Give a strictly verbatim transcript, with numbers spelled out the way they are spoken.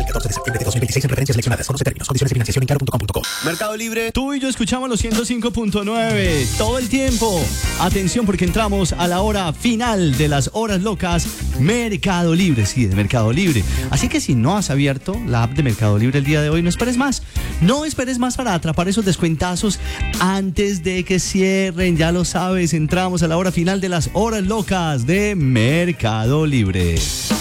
al catorce de septiembre de dos mil veintiséis en referencias seleccionadas. Conoce términos, condiciones de financiación en claro punto com punto co. Mercado Libre. Tú y yo escuchamos los ciento cinco punto nueve todo el tiempo. Atención porque entramos a la hora final de las horas locas. Mercado Libre, sí, de Mercado Libre. Así que si no has abierto la app de Mercado Libre el día de hoy, no esperes más. No esperes más para atrapar esos descuentazos antes de que cierren. Ya lo sabes, entramos a la hora final de las horas locas de Mercado Libre.